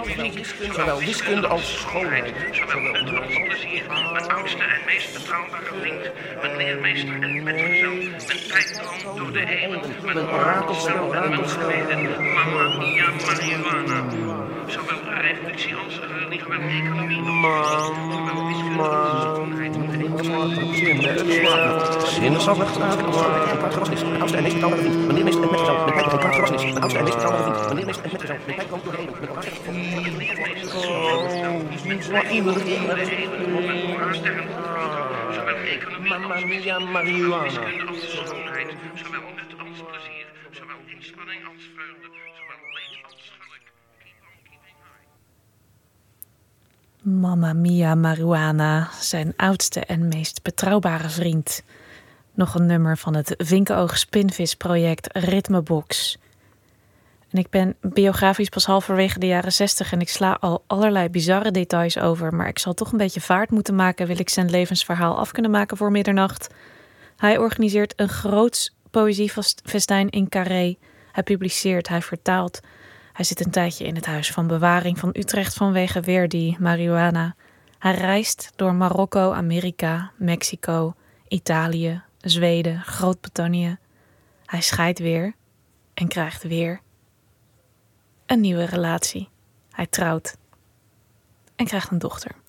Zowel wiskunde als schoolheid. Zowel nut als plezier. Mijn oudste en meest betrouwbare vriend. Mijn leermeester en metgezel. Mijn tijddroom door de eeuwen. Mijn orakelspel en mijn gebeden. Mamma mia marihuana. Zowel revolutie als religie, zowel economie als zowel wiskunde als schoonheid. Sinaasappel geslagen. Een kwart gras is. Mijn oudste en meest betrouwbare vriend. Mijn leermeester en metgezel. Mijn tijd een kwart gras is. Mijn oudste en meest betrouwbare vriend. Mijn leermeester en metgezel. Mijn tijd door de eeuwen. Mijn orakel. Zowel economie als wiskunde als schoonheid. Zowel nut als plezier. Zowel inspanning als vreugde. Zowel leed als geluk. Keep on keeping high. Mamma mia marihuana, zijn oudste en meest betrouwbare vriend. Nog een nummer van het Vinkenoog Spinvis-project Ritmebox. En ik ben biografisch pas halverwege de jaren 60 en ik sla al allerlei bizarre details over, maar ik zal toch een beetje vaart moeten maken, wil ik zijn levensverhaal af kunnen maken voor middernacht. Hij organiseert een groots poëziefestijn in Carré. Hij publiceert, hij vertaalt. Hij zit een tijdje in het huis van bewaring van Utrecht vanwege weer die marihuana. Hij reist door Marokko, Amerika, Mexico, Italië, Zweden, Groot-Brittannië. Hij scheidt weer en krijgt weer een nieuwe relatie. Hij trouwt en krijgt een dochter.